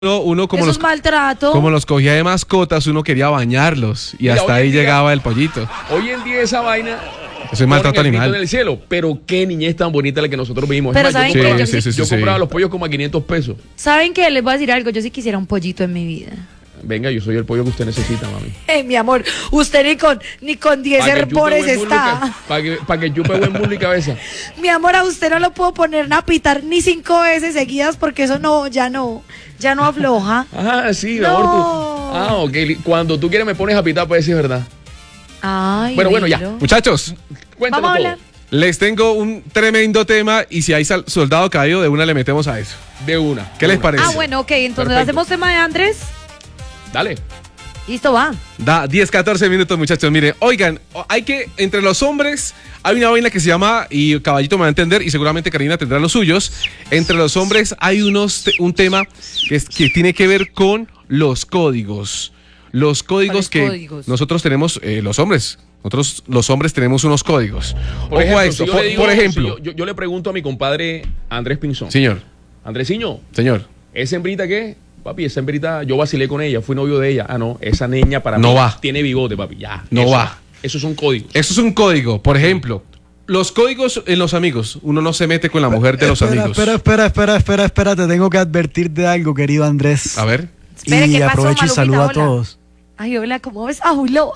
Uno como Eso es maltrato. como los cogía de mascotas, uno quería bañarlos y Mira, hasta hoy ahí en día- llegaba el pollito. Hoy en día esa vaina. Eso es maltrato ponen el grito animal. en el cielo, pero qué niñez tan bonita la que nosotros vivimos. Pero Es más, ¿saben yo qué? compraba, Sí, sí, sí, yo sí. compraba los pollos como a 500 pesos. ¿Saben qué? Les voy a decir algo. Yo sí quisiera un pollito en mi vida. Venga, yo soy el pollo que usted necesita, mami. Mi amor, usted ni con 10 hervores está. Para que chupe buen muslo y cabeza. Mi amor, a usted no lo puedo poner a pitar ni 5 veces seguidas porque eso ya no afloja. Ah, sí, mi No. amor. Ah, ok. Cuando tú quieres me pones a pitar, pues sí es verdad. Ay, Bueno, ya. Lilo. Muchachos, Cuéntalo Vamos a todo. hablar. les tengo un tremendo tema y si hay soldado caído, de una le metemos a eso. De una. ¿Qué de les una. parece? Ah, bueno, ok. Entonces Perfecto. hacemos tema de Andrés. Dale. Listo, va. Da 10, 14 minutos, muchachos. Miren, oigan, hay que, entre los hombres, hay una vaina que se llama, y Caballito me va a entender, y seguramente Karina tendrá los suyos. Entre los hombres hay un tema que tiene que ver con los códigos. Los códigos ¿Cuáles que códigos? nosotros tenemos, los hombres. Nosotros, los hombres, tenemos unos códigos. Por Ojo ejemplo, a esto. si yo le digo- Por ejemplo, si yo le pregunto a mi compadre Andrés Pinzón. señor, Andresiño, señor, ¿esa hembrita qué? Papi, esa hembrita, yo vacilé con ella, fui novio de ella. Ah, no, esa niña para No mí va. tiene bigote, papi, ya. No eso va. Eso es un código. eso es un código. Por ejemplo, los códigos en los amigos. Uno no se mete con la mujer de los amigos. Espera, te tengo que advertir de algo, querido Andrés. A ver. Espere, Y ¿qué pasó, aprovecho y Malumita? saludo a Hola. todos. Ay, hola, ¿cómo ves? Habló.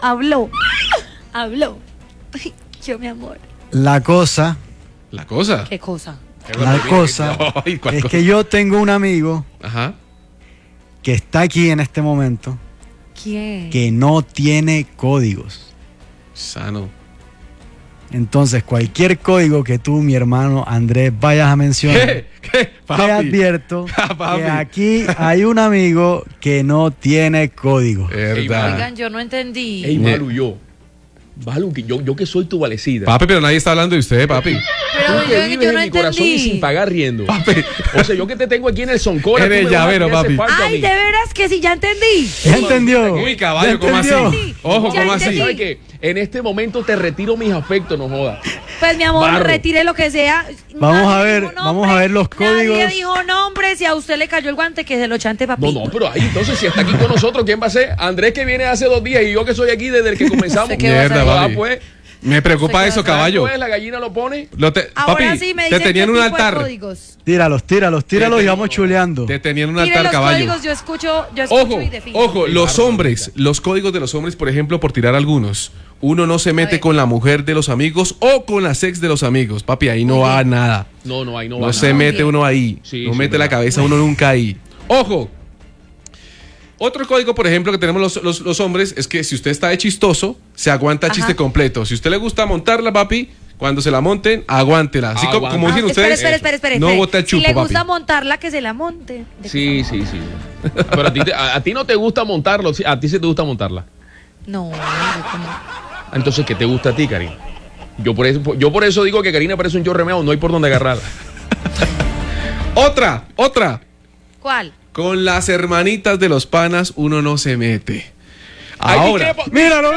Habló. Ay, yo, mi amor. La cosa La cosa. ¿Qué cosa? Ay, ¿cuál es cosa? que yo tengo un amigo Ajá. que está aquí en este momento ¿Quién? que no tiene códigos. Sano. Entonces, cualquier código que tú, mi hermano Andrés, vayas a mencionar, ¿Qué? te advierto Papi. que aquí hay un amigo que no tiene código. Verdad. Oigan, yo no entendí. Ey, Malu, Malu, que yo que soy tu valecida. Papi, pero nadie está hablando de usted, papi. Pero Tú que yo vives no en mi corazón y sin entendí. pagar riendo. Papi. O sea, yo que te tengo aquí en el Soncora. En tú el me vas a llavero, hacer papi. falta a Ay, mí. de veras que sí, ya entendí. ¿Ya entendió? Uy, caballo, ¿Ya ¿cómo así? entendió? Ojo, Ya ¿cómo así? entendí. ¿Sabes qué? En este momento te retiro mis afectos, no jodas. Pues mi amor, Barro. retire lo que sea. Vamos a Nadie ver, dijo vamos a ver los Nadie códigos. dijo nombres y a usted le cayó el guante que se lo chante, papi. No, pero ahí entonces si está aquí con nosotros, ¿quién va a ser? Andrés que viene hace 2 días y yo que soy aquí desde el que comenzamos. ¿Usted qué va a Mierda, hacer? Ah, papi. pues, Me preocupa Se eso, queda caballo. pues, la gallina lo pone. Ahora Papi, sí me te dicen tenían qué un tipo de altar. códigos. Tíralos y vamos chuleando. Te tenían un Miren altar, los caballo. códigos, yo escucho Ojo, y defino. ojo, los hombres, los códigos de los hombres, por ejemplo, por tirar algunos. Uno no se mete ver. con la mujer de los amigos o con la ex de los amigos. Papi, ahí no va nada. No, ahí no No va se nada. mete bien. uno ahí. Sí, no sí, mete la verdad. cabeza uno nunca ahí. Ojo. Otro código, por ejemplo, que tenemos los hombres es que si usted está de chistoso, se aguanta el Ajá. chiste completo. Si a usted le gusta montarla, papi, cuando se la monten, aguántela. Así como Aguanta. dicen ustedes, Espere. no bota el chupo, Si le papi. gusta montarla, que se la monte. ¿De qué Sí. Pero a ti no te gusta montarlo, a ti sí te gusta montarla. No, yo como- Entonces, ¿qué te gusta a ti, Karina? Yo por eso digo que Karina parece un yo remeo, no hay por dónde agarrarla. Otra. ¿Cuál? Con las hermanitas de los panas uno no se mete. Ay, Ahora, Míralo.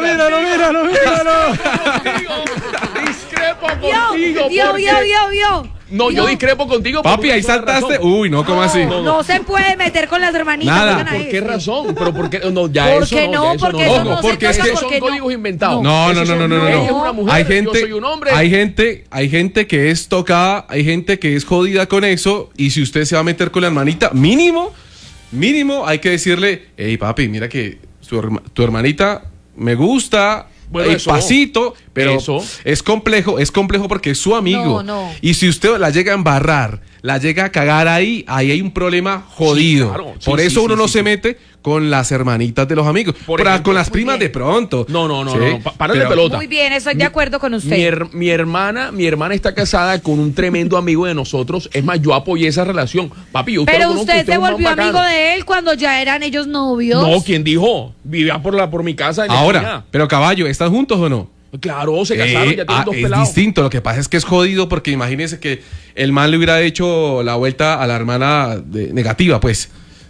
Discrepo Vio. No, yo discrepo contigo. por papi, una ahí sola saltaste. razón. Uy, no, ¿cómo así? no. No se puede meter con las hermanitas. Nada. oigan a ¿Por qué este. razón? Pero ¿por qué? No, ya ¿Por eso qué no, no? ya eso Porque no. eso Ojo, no se porque es toca, que son porque códigos inventados. No. Esos son- No. Ella es una mujer, Hay yo gente, soy un hombre. hay gente que es tocada, hay gente que es jodida con eso. Y si usted se va a meter con la hermanita, mínimo, hay que decirle, hey papi, mira que tu hermanita me gusta. Bueno, eso. Pasito, pero Eso. es complejo porque es su amigo. No. Y si usted la llega a embarrar, la llega a cagar ahí hay un problema jodido. claro. Sí, Por sí, eso sí, uno no sí. se mete con las hermanitas de los amigos. Por Pero ejemplo, con las muy primas bien. de pronto. No. Sí, Párale pero- pelota. Muy bien, estoy de acuerdo con usted. Mi hermana está casada con un tremendo amigo de nosotros. Es más, yo apoyé esa relación. Papi, yo Pero lo conozco, usted es se un man volvió bacano. amigo de él cuando ya eran ellos novios. No, ¿quién dijo? Vivía por mi casa en la Ahora, esquina. pero caballo, ¿están juntos o no? Claro, se casaron, ya tienen 2 es pelados. distinto. Lo que pasa es que es jodido porque imagínese que el man le hubiera hecho la vuelta a la hermana negativa, pues.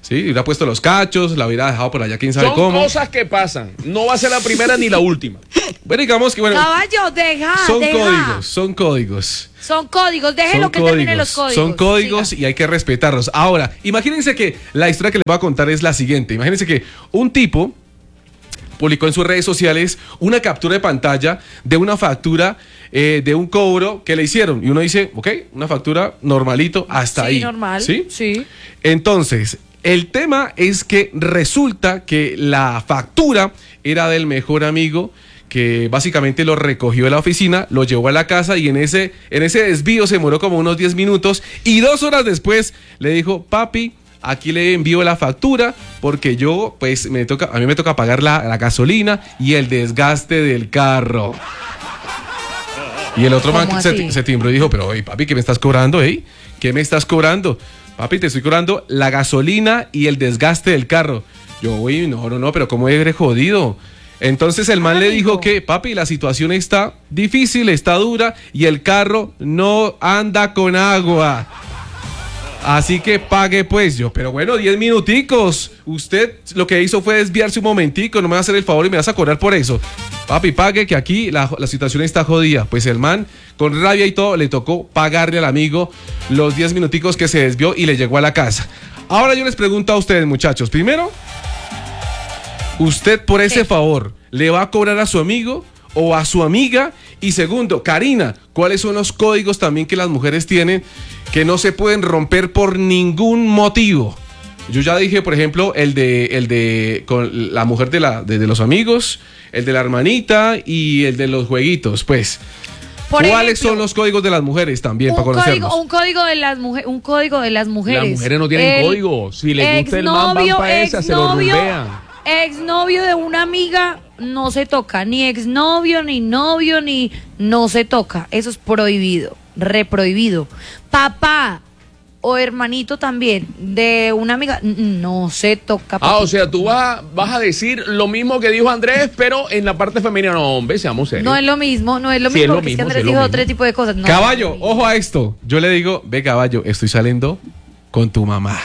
Sí, hubiera puesto los cachos, la hubiera dejado por allá, quién sabe Son cómo. cosas que pasan. No va a ser la primera ni la última. Bueno, digamos que bueno, Caballo, deja. son códigos. Son códigos, déjenlo que termine los códigos. Son códigos Siga. y hay que respetarlos. Ahora, imagínense que la historia que les voy a contar es la siguiente. Imagínense que un tipo publicó en sus redes sociales una captura de pantalla de una factura de un cobro que le hicieron. Y uno dice, ok, una factura normalito hasta ahí. Sí, normal. ¿Sí? Sí. Entonces, el tema es que resulta que la factura era del mejor amigo que básicamente lo recogió de la oficina, lo llevó a la casa y en ese desvío se demoró como unos 10 minutos y 2 horas después le dijo, papi, aquí le envío la factura porque yo, pues, a mí me toca pagar la gasolina y el desgaste del carro. Y el otro man ¿Cómo así? se timbró y dijo, pero, oye, papi, ¿qué me estás cobrando, ¿Qué me estás cobrando? Papi, te estoy cobrando la gasolina y el desgaste del carro. Yo, uy, no, pero ¿cómo eres jodido? Entonces el man le dijo que, papi, la situación está difícil, está dura y el carro no anda con agua. Así que pague pues yo, pero bueno, 10 minuticos. Usted lo que hizo fue desviarse un momentico, no me va a hacer el favor y me vas a cobrar por eso. Papi, pague que aquí la situación está jodida. Pues el man, con rabia y todo, le tocó pagarle al amigo los 10 minuticos que se desvió y le llegó a la casa. Ahora yo les pregunto a ustedes, muchachos. Primero, ¿usted por ese favor le va a cobrar a su amigo o a su amiga? Y segundo, Karina, ¿cuáles son los códigos también que las mujeres tienen que no se pueden romper por ningún motivo? Yo ya dije, por ejemplo, el de con la mujer de los amigos, el de la hermanita y el de los jueguitos, pues. Por ¿Cuáles ejemplo, son los códigos de las mujeres también para conocerlos? un código de las mujeres. Las mujeres no tienen El código. Si les gusta el man, van para esa, se lo rumbean. Exnovio de una amiga no se toca, ni exnovio, ni novio, ni no se toca. Eso es prohibido, reprohibido. Papá o hermanito también de una amiga no se toca. Ah, o sea, tú vas a decir lo mismo que dijo Andrés, pero en la parte femenina. No, hombre, seamos serios. No es lo mismo, Sí, es lo porque es que mismo, Andrés sí es lo dijo mismo. otro tipo de cosas. No, Caballo, no es lo mismo. ojo a esto. Yo le digo, ve caballo, estoy saliendo con tu mamá.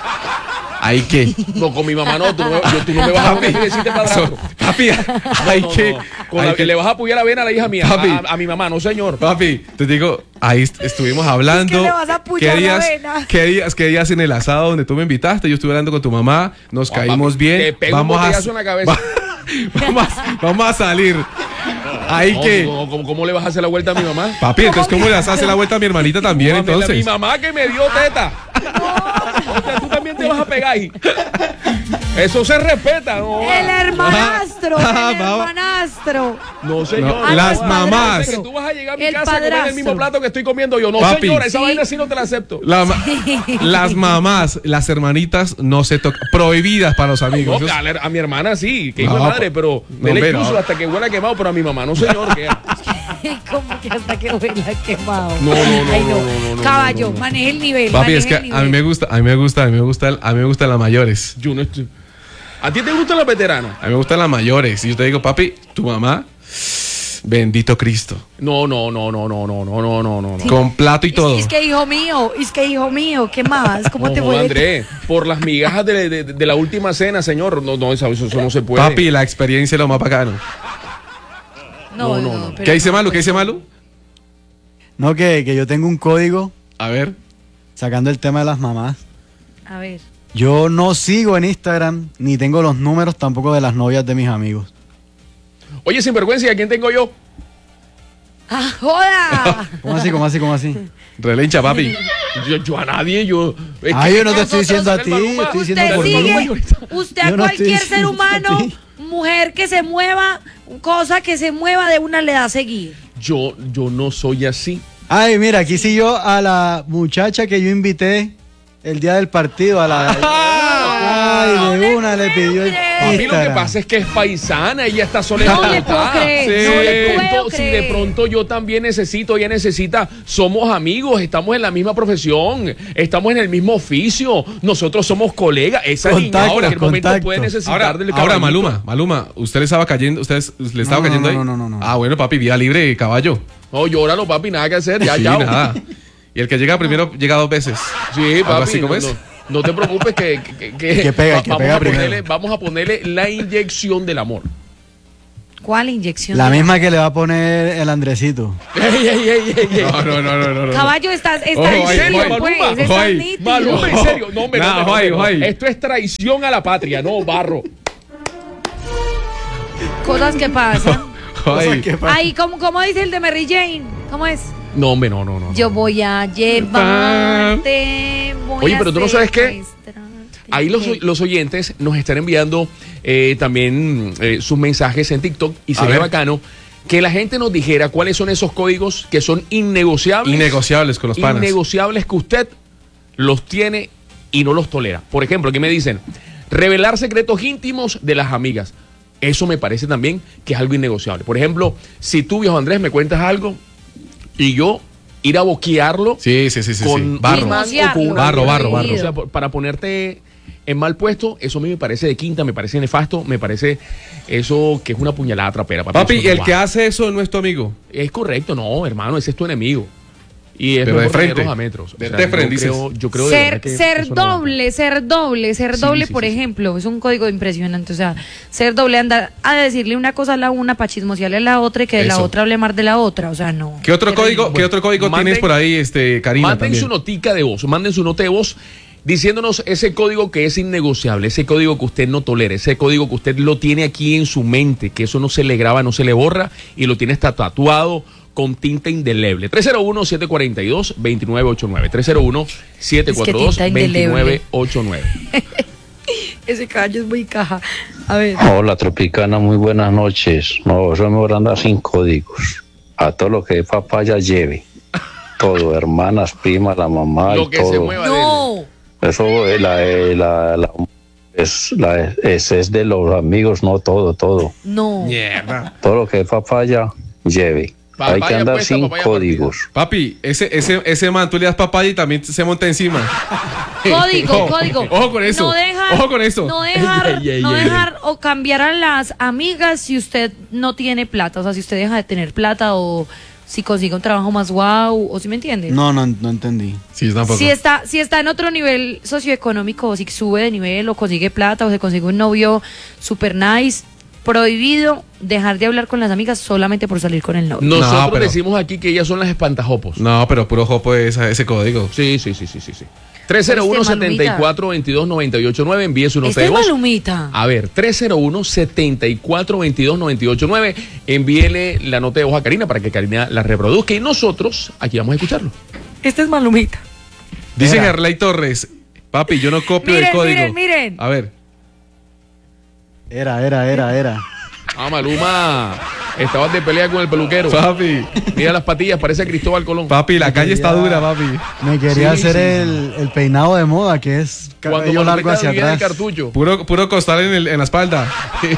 ¿Ahí qué? No, con mi mamá no, tú no me vas a poner decirte padrastro. Papi, hay No, que... no. Con hay la que le vas a apoyar la vena a la hija mía. Papi. A mi mamá, no señor. Papi, te digo, ahí estuvimos hablando. Es que le vas a apoyar la vena. ¿Qué días en el asado donde tú me invitaste? Yo estuve hablando con tu mamá, nos caímos papi, bien. te pego un botellazo en la cabeza. Vamos a salir. Ahí No, que... ¿Cómo le vas a hacer la vuelta a mi mamá? Papi, entonces ¿cómo le vas a hacer la vuelta a mi hermanita también, No, a mi entonces? mamá que me dio teta. O sea, tú también te vas a pegar ahí. Eso se respeta, ¿no? El hermanastro, Ah, el vamos. hermanastro. No, señor. No, las No, mamás. que tú vas a llegar a mi El casa a comer padrastro. el mismo plato que estoy comiendo yo. No, Papi. señor, esa Sí. vaina sí no te la acepto. Las mamás, las hermanitas no se tocan. Prohibidas para los amigos. No, Eso- a mi hermana sí, que No, hijo de madre, pero no, dele hombre, incluso no. hasta que huela quemado, pero a mi mamá no, señor. ¿Qué? Como que hasta que huela quemado. No, Ay, no, Caballo, no, no. maneje el nivel. Papi, es que maneje el a mí me nivel. gusta, a mí me gustan las mayores. Yo no estoy. ¿A ti te gustan las veteranas? A mí me gustan las mayores. Y yo te digo, papi, tu mamá, bendito Cristo. No. Con plato y todo. Es que hijo mío, ¿qué más? ¿Cómo No, te joda, fue? Andrés, por las migajas de la última cena, señor. No, eso no se puede. Papi, la experiencia es lo más bacano. No. pero ¿Qué dice no, Malu? pues, ¿Qué dice Malu? No, que yo tengo un código, A ver. sacando el tema de las mamás. A ver. Yo no sigo en Instagram, ni tengo los números tampoco de las novias de mis amigos. Oye, sinvergüenza, ¿y a quién tengo yo? ¡Ah, joda! ¿Cómo así? Relincha, papi. Yo a nadie, yo. Es Ah, que yo no te nosotros estoy diciendo a ti, en el Maluma, estoy diciendo Usted por sigue, Maluma. usted a Yo no estoy cualquier ser diciendo humano, a ti. mujer que se mueva, cosa que se mueva de una le da a seguir. Yo no soy así. Ay, mira, aquí sí yo a la muchacha que yo invité el día del partido, a la... Ay, de una le pidió el A mí lo que Instagram. pasa es que es paisana, ella está sola en No le Bogotá. puedo creer, Si no de le pronto- puedo Si de creer. pronto yo también necesito, ella necesita, somos amigos, estamos en la misma profesión, estamos en el mismo oficio, nosotros somos colegas. Esa niña en Contacto, cualquier momento contacto. puede necesitar del Ahora caballito. Maluma, ¿usted le estaba cayendo? ¿Usted le estaba No, cayendo no, ahí? no. Ah, bueno, papi, vía libre, caballo. No, llóralo, papi, nada que hacer, ya, Sí, ya. nada. Y el que llega primero llega 2 veces. Sí, Algo papi. así como es. No te preocupes Que pega primero. vamos a ponerle la inyección del amor. ¿Cuál inyección? La misma que le va a poner el Andresito. Ey. No. Caballo, estás Ojo ahí, nítido, Maluma, pues, ojo estás ahí. nítido. Maluma, en serio. No, hombre, Nah, no. Juay. Esto es traición a la patria, no, barro. Cosas que pasan. Ay, Ahí, ¿cómo dice el de Mary Jane? ¿Cómo es? No, hombre, no. Yo voy a llevarte. Oye, pero tú no sabes qué. Ahí los oyentes nos están enviando también sus mensajes en TikTok y sería ver. bacano que la gente nos dijera cuáles son esos códigos que son innegociables. innegociables con los panas. Innegociables que usted los tiene y no los tolera. Por ejemplo, aquí me dicen, revelar secretos íntimos de las amigas. Eso me parece también que es algo innegociable. Por ejemplo, si tú, viejo Andrés, me cuentas algo y yo ir a boquearlo Sí. con Barro. un imán o con una Barro. O sea, para ponerte en mal puesto, eso a mí me parece de quinta, me parece nefasto, me parece eso que es una puñalada trapera. Papi, eso no el va. que hace eso no es tu amigo. Es correcto, no, hermano, ese es tu enemigo. Y es Pero de mejor frente. tenerlos a metros. De frente, dices. Yo creo de verdad que Ser eso no va. doble, Sí, por sí. ejemplo, es un código impresionante. O sea, ser doble, andar a decirle una cosa a la una para chismosearle a la otra y que de la Eso. otra hable más de la otra. O sea, no. ¿Qué otro código Manden- tienes por ahí, Karina? Manden También? su notica de voz, manden su nota de voz diciéndonos ese código que es innegociable, ese código que usted no tolera, ese código que usted lo tiene aquí en su mente, que eso no se le graba, no se le borra y lo tiene tatuado con tinta indeleble. 301-742-2989. 301-742-2989. Ese caballo es muy caja. A ver. Hola Tropicana, muy buenas noches. No, eso es mejor andar sin códigos. A todo lo que es papaya lleve. Todo, hermanas, primas, la mamá Lo y que se todo. mueva de él. No. Eso es de los amigos, no todo. No. Mierda. Todo lo que es papaya lleve. Hay que Papaya andar puesta, sin papaya códigos. Papi, ese man, tú le das papaya y también se monta encima. Código. Ojo con eso. No dejar, Ojo con eso. No dejar, Ey. no dejar o cambiar a las amigas si usted no tiene plata. O sea, si usted deja de tener plata o si consigue un trabajo más guau, o si me entiende. No entendí. Sí, tampoco. Si está en otro nivel socioeconómico, o si sube de nivel, o consigue plata, o se consigue un novio super nice, prohibido dejar de hablar con las amigas solamente por salir con el novio. Nosotros No, pero- decimos aquí que ellas son las espantajopos. No, pero puro jopo ese código. Sí. 301-7422-989. Envíe su nota Este de es voz. Malumita. A ver, 301-7422-989. Envíele la nota de voz a Karina para que Karina la reproduzca y nosotros aquí vamos a escucharlo. Este es Malumita. Dice Gerlay Torres, papi, yo no copio Miren, el código. miren. A ver. Era. Ah, Maluma, estabas de pelea con el peluquero. Papi, Mira las patillas, parece Cristóbal Colón. papi, la calle está dura, papi. Me quería Sí, hacer sí, el peinado de moda, que es Cuando cabello largo Malumita hacia vivía en el atrás. cartucho. Puro costal en la espalda.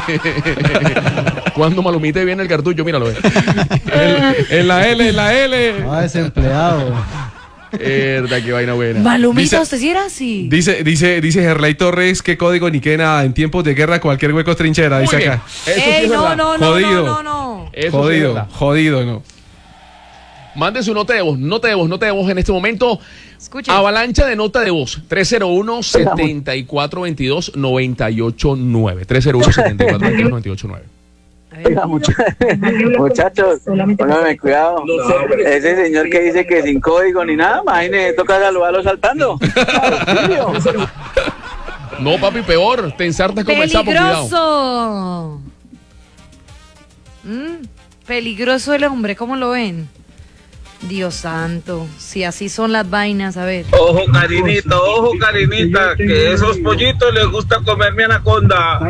Cuando Malumita viene el cartucho, míralo. En la L. Ah, desempleado. Verdad, qué vaina buena. Malumita, Dice- ¿usted sí era así? Dice Gerlay Torres, qué código ni qué nada. En tiempos de guerra cualquier hueco es trinchera, Muy dice bien. acá. Eso sí Ey, es no, verdad. no. Eso sí es verdad. Jodido, no. Mande su nota de voz en este momento. Escuche. Avalancha de nota de voz. 301-7422-989. 301-7422-989. Oiga, muchachos, pónganme cuidado. Ese señor que dice que sin código ni nada, imagínese, toca saludarlo saltando. No, papi, peor. Te ensartas como el sapo, cuidado. Peligroso. Peligroso el hombre, ¿cómo lo ven? Dios santo, si así son las vainas, a ver. Ojo, Karinita, que esos pollitos les gusta comer mi anaconda.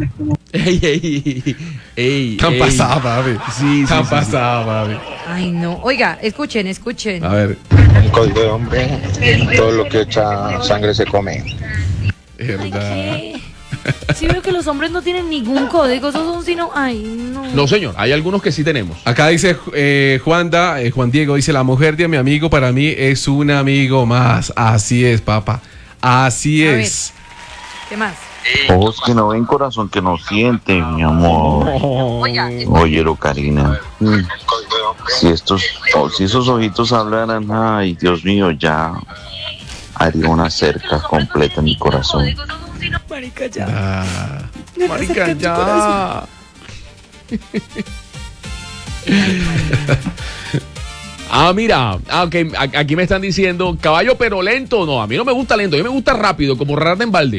Ey. Tan pasada, papi. Sí. Tan pasada, papi. Ay, no. Oiga, escuchen. A ver. Un código de hombre, todo lo que echa sangre se come. Ay, Verdad. ¿qué? Sí veo que los hombres no tienen ningún código, esos son sino... Ay, no. No, señor, hay algunos que sí tenemos. Acá dice Juan Diego, dice, la mujer de mi amigo para mí es un amigo más. Así es, papá. Así A ver. es. ¿Qué más? Ojos que no ven, corazón que no siente, mi amor. Oiga, Óyelo, Karina. Si esos ojitos hablaran, ay, Dios mío, ya haría una cerca completa en mi corazón. Marica, ya. Marica, ya. Mira, ok, aquí me están diciendo caballo pero lento. No, a mí no me gusta lento, a mí me gusta rápido, como rata en balde.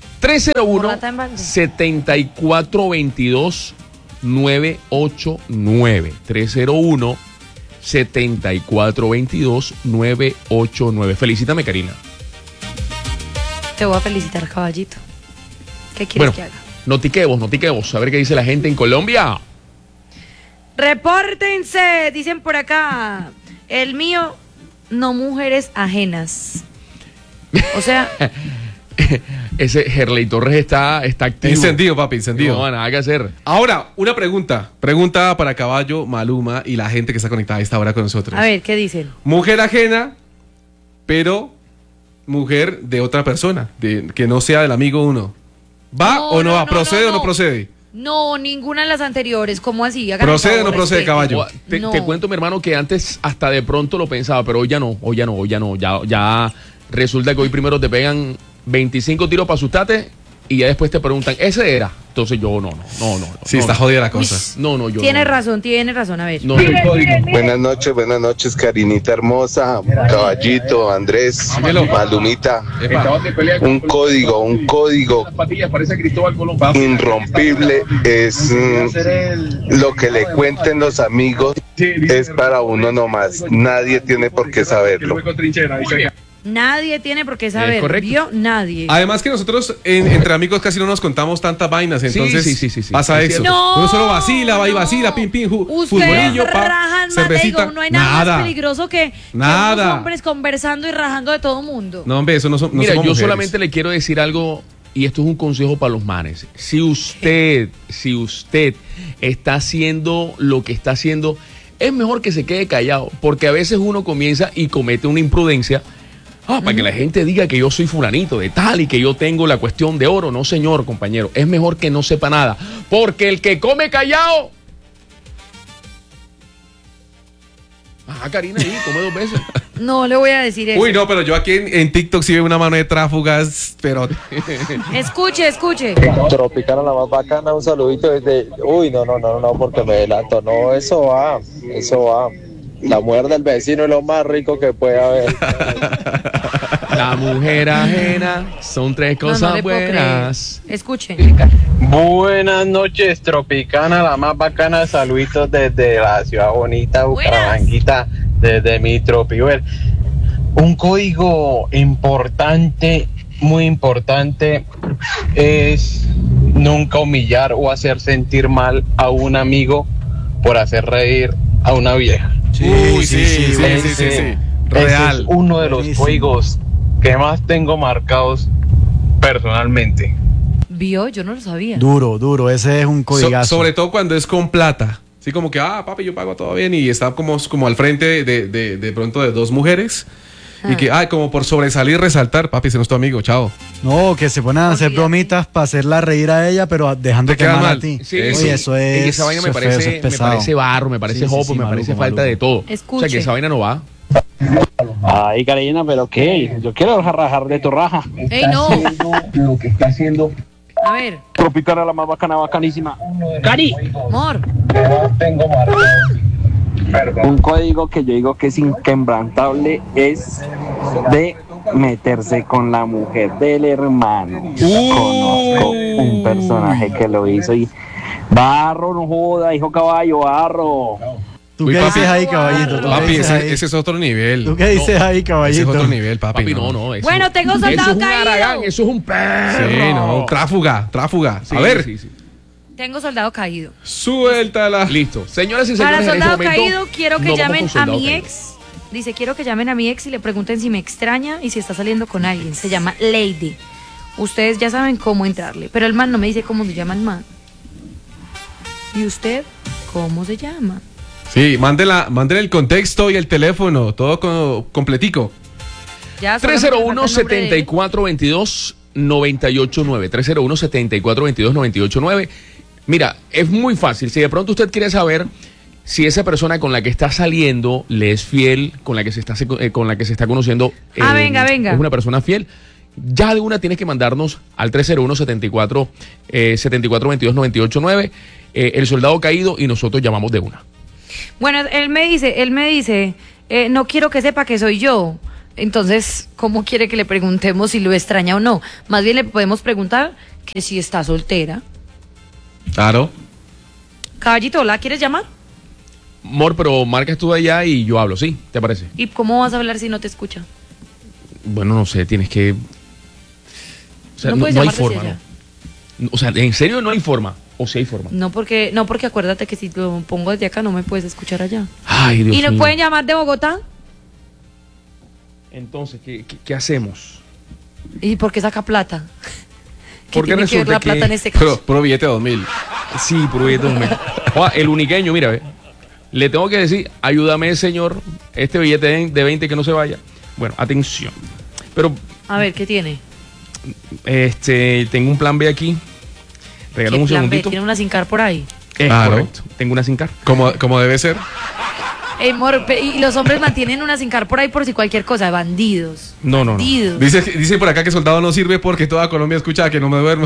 301-7422-989. 301-7422-989. Felicítame, Karina. Te voy a felicitar, caballito. ¿Qué quieres que haga? Notiquemos. A ver qué dice la gente en Colombia. Repórtense, dicen por acá. El mío, no mujeres ajenas. O sea... Ese Gerley Torres está activo. Encendido, papi, encendido. No, nada que hacer. Ahora, una pregunta. Pregunta para Caballo, Maluma y la gente que está conectada a esta hora con nosotros. A ver, ¿qué dicen? Mujer ajena, pero mujer de otra persona, que no sea del amigo uno. ¿Va o no va? ¿Procede o no procede? No, ninguna de las anteriores. ¿Cómo así? Hagan ¿Procede o no favor, procede, respeten. Caballo? Te cuento, mi hermano, que antes hasta de pronto lo pensaba, pero hoy ya no. Ya resulta que hoy primero te pegan 25 tiros para asustarte y ya después te preguntan, ¿ese era? Entonces yo no. Sí, está jodida la cosa. Yo Tiene razón, a ver. No. Buenas noches, Karinita hermosa, Caballito, Andrés, Malumita. Un código irrompible es lo que le cuenten los amigos, es para uno nomás, nadie tiene por qué saberlo. Nadie tiene por qué saber. Correcto. ¿Vio? Nadie. Además que nosotros entre amigos casi no nos contamos tantas vainas, entonces sí. pasa Es eso. cierto. Uno solo vacila, va y vacila, pim, Ustedes futbolillo, rajan más, cervecita. digo, no hay nada más peligroso que Nada. unos hombres conversando y rajando de todo mundo. No, hombre, eso no, no Mira, somos yo mujeres. solamente le quiero decir algo, y esto es un consejo para los manes. Si usted está haciendo lo que está haciendo, es mejor que se quede callado, porque a veces uno comienza y comete una imprudencia. Para que la gente diga que yo soy fulanito de tal y que yo tengo la cuestión de oro. No, señor, compañero. Es mejor que no sepa nada. Porque el que come callado... Karina, ahí come 2 veces. No le voy a decir eso. Uy, no, pero yo aquí en TikTok sí veo una mano de tráfugas, pero... Escuche. Tropicana la más bacana, un saludito desde... Uy, no, porque me delato. No, eso va. La mujer del vecino es lo más rico que puede haber. La mujer ajena son 3 No cosas le puedo buenas. creer. Escuche. Buenas noches, Tropicana, la más bacana. Saluditos desde la ciudad bonita, Bucaramanguita, desde mi Tropivel. Un código importante, muy importante, es nunca humillar o hacer sentir mal a un amigo por hacer reír a una vieja. Sí. Real. Es uno de los códigos que más tengo marcados personalmente. ¿Vio? Yo no lo sabía. Duro, ese es un codigazo. Sobre todo cuando es con plata. Así como que, papi, yo pago todo bien. Y está como al frente de pronto de 2 mujeres. Y que, como por sobresalir, resaltar, papi, ese no es tu amigo, chao. No, que se ponen a hacer bromitas para hacerla reír a ella, pero dejándote mal a ti. Sí, Oye, eso es... esa vaina me parece barro, me parece jopo, me parece falta de todo. Escuche. O sea, que esa vaina no va. Ay, Karina, pero ¿qué? Yo quiero rajar de tu raja. ¡Ey, no! Lo que está haciendo. A ver. Tropicana la más bacana, bacanísima. Cari. Amor. Tengo marcados. Un código que yo digo que es inquebrantable es de meterse con la mujer del hermano. Conozco un personaje que lo hizo y barro, no joda, hijo caballo, barro. ¿Tú qué dices ahí, caballito? Papi, ese es otro nivel. ¿Tú qué dices ahí, caballito? Ese es otro nivel, papi. No. Bueno, tengo soldado eso es un caído. Aragán, eso es un perro. Sí, no, tráfuga. Sí, a ver. sí. Tengo soldado caído. Suéltala. Listo. Señoras y Para señores, en este soldado momento, caído, quiero que nos vamos llamen con a soldado mi caído. ex. Dice, quiero que llamen a mi ex y le pregunten si me extraña y si está saliendo con alguien. Se llama Lady. Ustedes ya saben cómo entrarle, pero el man no me dice cómo se llama el man. ¿Y usted cómo se llama? Sí, mándele el contexto y el teléfono, todo completico. Ya, solamente me falta el nombre de él. 301-7422-989. 301-7422-989. Mira, es muy fácil. Si de pronto usted quiere saber si esa persona con la que está saliendo le es fiel, con la que se está conociendo, venga. es una persona fiel, ya de una tienes que mandarnos al 301-74-22-989 el soldado caído y nosotros llamamos de una. Bueno, él me dice, no quiero que sepa que soy yo. Entonces, ¿cómo quiere que le preguntemos si lo extraña o no? Más bien le podemos preguntar que si está soltera. Claro. Caballito, ¿la quieres llamar? Mor, pero marcas tú allá y yo hablo, ¿sí? ¿Te parece? ¿Y cómo vas a hablar si no te escucha? Bueno, no sé, tienes que... O sea, No puedes hay llamar desde forma, allá. ¿no? O sea, ¿en serio no hay forma? ¿O sí hay forma? No porque acuérdate que si lo pongo desde acá no me puedes escuchar allá. Ay, Dios ¿Y nos mío. pueden llamar de Bogotá? Entonces, ¿qué hacemos? ¿Y por qué saca plata? ¿Qué Porque tiene que ver la resulta plata en que... este caso? Puro billete de 2000. Sí, puro billete de 2000. El uniqueño, mira, ve. Le tengo que decir, ayúdame, señor, este billete de 20 que no se vaya. Bueno, atención. Pero, A ver, ¿qué tiene? tengo un plan B aquí. Regálame un ¿Qué plan B? segundito. ¿Tiene una sin car por ahí? Es Claro. correcto. Tengo una sin car. Como debe ser. Y los hombres mantienen una sin car por ahí por si cualquier cosa, bandidos. No. Bandidos. Dice por acá que soldado no sirve porque toda Colombia escucha que no me duermo.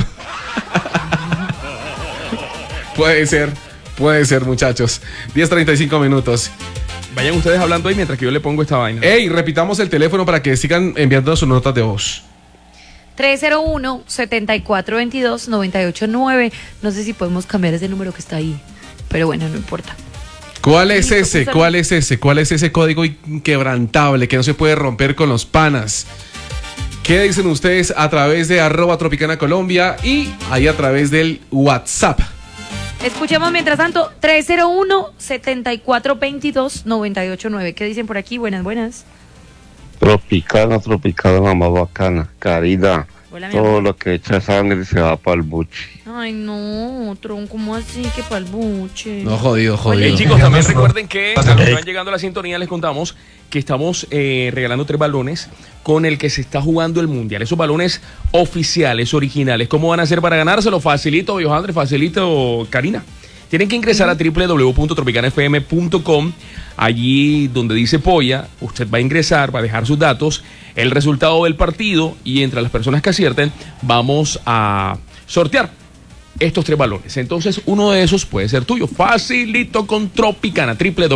Puede ser, muchachos. 10:35 minutos. Vayan ustedes hablando ahí mientras que yo le pongo esta vaina. Ey, repitamos el teléfono para que sigan enviando sus notas de voz. 301-7422-989. No sé si podemos cambiar ese número que está ahí, pero bueno, no importa. ¿Cuál es ese? ¿Cuál es ese código inquebrantable que no se puede romper con los panas? ¿Qué dicen ustedes a través de @Tropicana Colombia y ahí a través del WhatsApp? Escuchemos mientras tanto 301-7422-989. ¿Qué dicen por aquí? Buenas. Tropicana, la más bacana. Caridad. Hola, mi Todo amor. lo que echa sangre se va para el buche. Ay, no, tronco, ¿cómo así? Que pa'l buche. No, jodido. Chicos, también recuerden que a los que van llegando a la sintonía les contamos que estamos regalando 3 balones con el que se está jugando el mundial. Esos balones oficiales, originales. ¿Cómo van a hacer para ganárselo? Facilito, Johandre, facilito, Karina. Tienen que ingresar a www.tropicanafm.com. Allí donde dice polla, usted va a ingresar, va a dejar sus datos, el resultado del partido y entre las personas que acierten vamos a sortear estos 3 balones. Entonces uno de esos puede ser tuyo. Facilito con Tropicana,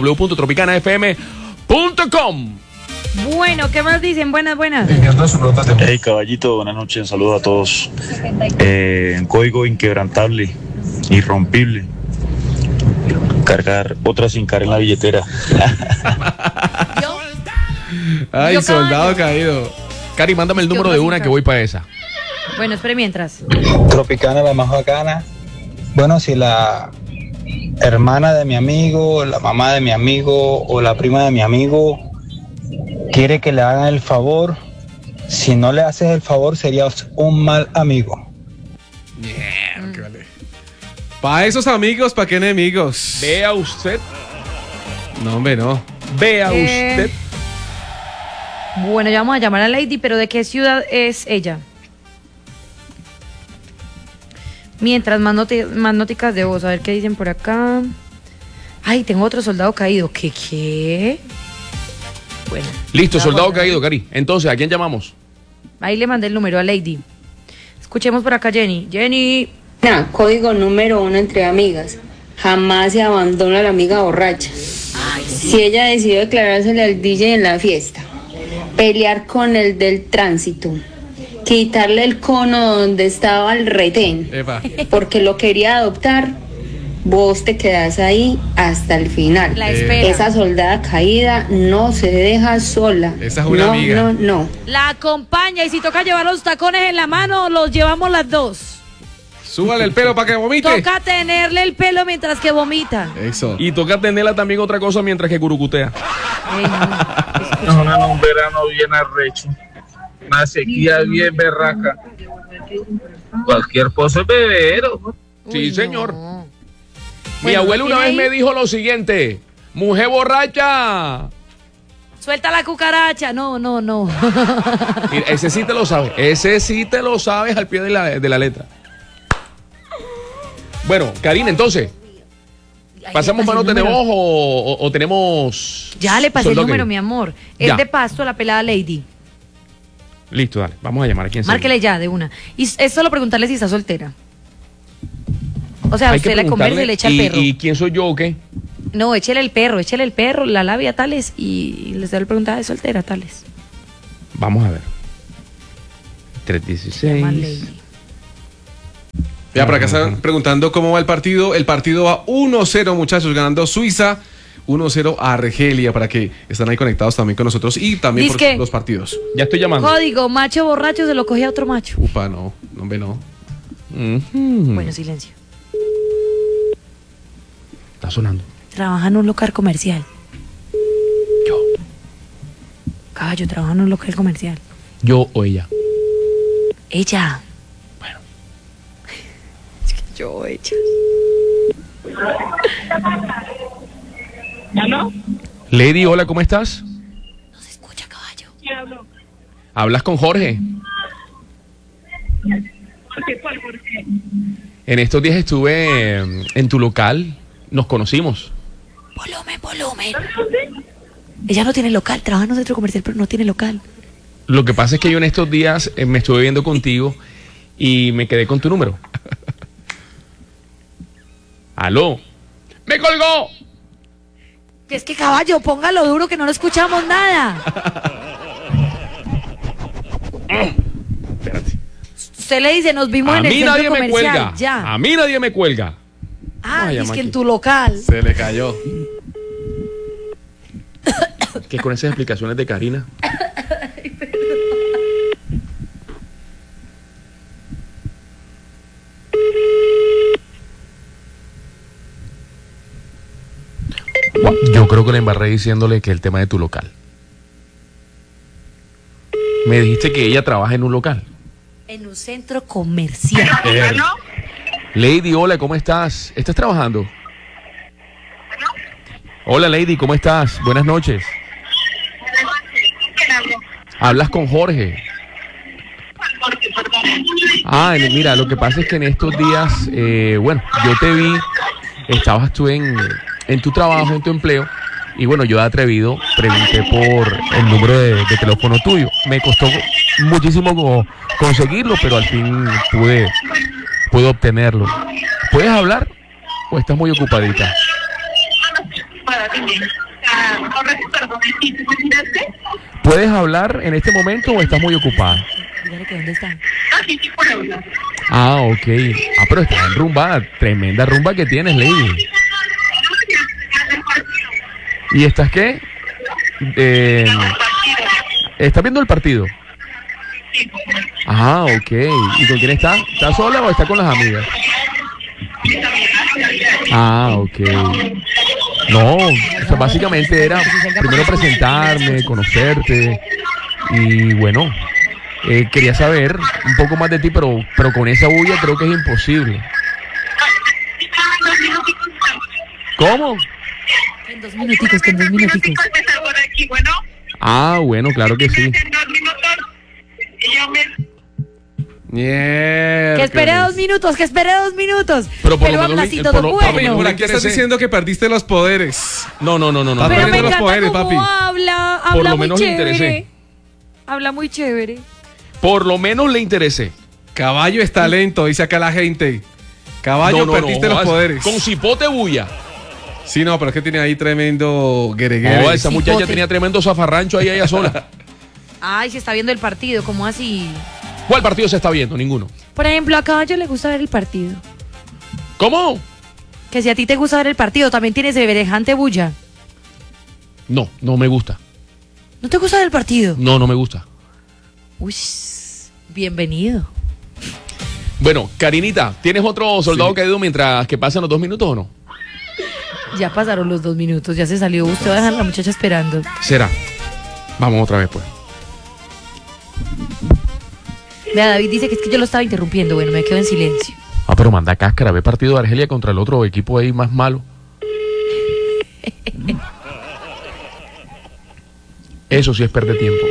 www.tropicanafm.com. Bueno, ¿qué más dicen? Buenas. Hey, caballito, buenas noches, saludos a todos. Un código inquebrantable, irrompible. Cargar otra sin car en la billetera. Ay, Yo soldado caído. Cari, mándame el número de una que voy para esa. Bueno, espere mientras. Tropicana, la más bacana. Bueno, si la hermana de mi amigo, la mamá de mi amigo o la prima de mi amigo quiere que le hagan el favor, si no le haces el favor serías un mal amigo. Para esos amigos, ¿para qué enemigos? Vea usted. No, hombre, no. Vea usted. Bueno, ya vamos a llamar a Lady, pero ¿de qué ciudad es ella? Mientras más noticas de voz, a ver qué dicen por acá. Ay, tengo otro soldado caído. ¿Qué? Bueno. Listo, ya soldado guarda. caído, Cari. Entonces, ¿a quién llamamos? Ahí le mandé el número a Lady. Escuchemos por acá, Jenny. Código número 1 entre amigas. Jamás se abandona la amiga borracha. Si ella decidió declarársele al DJ en la fiesta, pelear con el del tránsito, quitarle el cono donde estaba el retén, porque lo quería adoptar, vos te quedás ahí hasta el final. La espera. Esa soldada caída no se deja sola. Esa es una amiga. No. La acompaña y si toca llevar los tacones en la mano, los llevamos las dos. Súbale el pelo para que vomite. Toca tenerle el pelo mientras que vomita. Eso. Y toca tenerla también otra cosa mientras que curucutea. No, un verano bien arrecho. Una sequía bien berraca. Cualquier pozo es bebedero. Sí, señor. No. Mi Bueno, abuelo una ¿tiene vez ahí? me dijo lo siguiente: mujer borracha. Suelta la cucaracha. No. Mira, ese sí te lo sabes. Ese sí te lo sabes al pie de la letra. Bueno, Karina, entonces. ¿Pasamos mano tenemos o tenemos? Ya le pasé el soldado número, que- mi amor. Ya. Es de Pasto, la pelada Lady. Listo, dale. Vamos a llamar a quién sea. Márquele ya, de una. Y es solo preguntarle si está soltera. O sea, usted le conversa y le echa el perro. ¿Y quién soy yo o qué? No, échele el perro, la labia tales y les da la pregunta de soltera tales. Vamos a ver. Llama 316. Lady. Ya, por acá están preguntando cómo va el partido. El partido va 1-0, muchachos, ganando Suiza. 1-0 a Argelia, para que están ahí conectados también con nosotros y también por Dizque. los partidos. Ya estoy llamando. Código, macho borracho se lo coge a otro macho. Upa, no, hombre, no. Bueno, silencio. Está sonando. Trabaja en un local comercial. Caballo, trabaja en un local comercial. Yo o ella. Ella. Bueno. Es que yo o ella. Lady, hola, ¿cómo estás? No se escucha, caballo. ¿Quién habló? ¿Hablas con Jorge? ¿Cuál Jorge? En estos días estuve en tu local. Nos conocimos. Volumen. Ella no tiene local, trabaja en un centro comercial, pero no tiene local. Lo que pasa es que yo en estos días me estuve viendo contigo y me quedé con tu número. ¿Aló? ¡Me colgó! Que es que caballo, póngalo duro que no lo escuchamos nada. Espérate. Usted le dice, nos vimos A en el mí centro nadie me comercial. cuelga. Ya. A mí nadie me cuelga. Ah, Vaya, es que Maki. en tu local. Se le cayó. ¿Qué con esas explicaciones de Karina? Yo creo que le embarré diciéndole que el tema de tu local. Me dijiste que ella trabaja en un local. En un centro comercial. Lady, hola, ¿cómo estás? ¿Estás trabajando? Hola, Lady, ¿cómo estás? Buenas noches. Hablas con Jorge. Ah, mira, lo que pasa es que en estos días, bueno, yo te vi, estabas tú en tu trabajo, en tu empleo, y bueno, yo de atrevido pregunté por el número de teléfono tuyo. Me costó muchísimo conseguirlo, pero al fin pude obtenerlo. ¿Puedes hablar o estás muy ocupadita? ¿Puedes hablar en este momento o estás muy ocupada? Dígale que dónde está. Ah, ok. Ah, pero estás en rumba, tremenda rumba que tienes, Lady. ¿Y estás qué? ¿Estás viendo el partido? Ah, ok. ¿Y con quién está? ¿Está sola o está con las amigas? Ah, ok. No, o sea, básicamente era primero presentarme, conocerte y bueno, quería saber un poco más de ti, pero con esa bulla creo que es imposible. ¿Cómo? En 2 minuticos, que en 2 minuticos. Ah, bueno, claro que sí. Que espere 2 minutos, que espere 2 minutos. Pero por lo menos habla así por todo lo- bueno. papi, Por aquí estás diciendo que perdiste los poderes. No. Estás Pero me perdiendo los encanta poderes, cómo papi. habla Por lo muy menos le chévere. interesé. Habla muy chévere. Por lo menos le interesé. Caballo es talento, dice acá la gente. Caballo, perdiste los jodas, poderes. Con cipote bulla. Sí, no, pero es que tiene ahí tremendo guereguere. No, esa muchacha tenía tremendo zafarrancho ahí ella sola. Ay, se está viendo el partido, ¿cómo así? ¿Cuál partido se está viendo? Ninguno. Por ejemplo, a Caballo le gusta ver el partido. ¿Cómo? Que si a ti te gusta ver el partido, también tienes semejante bulla. No me gusta. ¿No te gusta ver el partido? No me gusta. Uy, bienvenido. Bueno, Karinita, ¿tienes otro soldado caído mientras que pasan los 2 minutos o no? Ya pasaron los 2 minutos, ya se salió. Usted va a dejar a la muchacha esperando. Será. Vamos otra vez, pues. Vea, David dice que es que yo lo estaba interrumpiendo. Bueno, me quedo en silencio. Ah, pero manda cáscara, ve partido de Argelia contra el otro equipo ahí más malo. Eso sí es perder tiempo.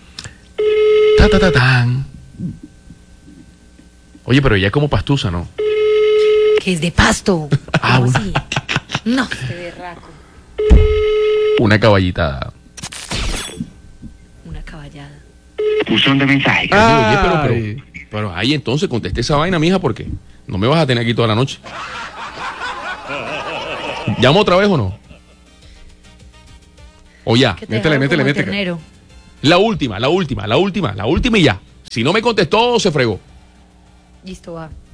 Tan. Oye, pero ella es como pastusa, ¿no? que es de pasto. Ah, ¿Cómo así? No, este berraco. Una caballitada. Una caballada. Buzón de mensajes. Oye, pero ahí entonces contesté esa vaina, mija, porque no me vas a tener aquí toda la noche. ¿Llamo otra vez o no? O ya. Que te dejaron como ternero. La última y ya. Si no me contestó, se fregó. Listo, va.